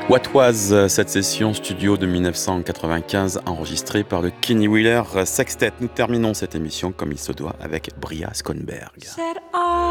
What Was, cette session studio de 1995 enregistrée par le Kenny Wheeler Sextet. Nous terminons cette émission comme il se doit avec Bria Skonberg.